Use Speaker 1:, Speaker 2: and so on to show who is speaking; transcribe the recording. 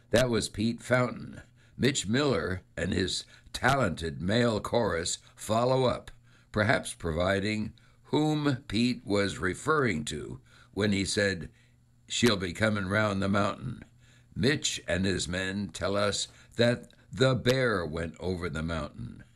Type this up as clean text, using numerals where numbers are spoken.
Speaker 1: That was Pete Fountain. Mitch Miller and his talented male chorus follow up, perhaps providing whom Pete was referring to when he said, "She'll be coming round the mountain." Mitch and his men tell us that the bear went over the mountain.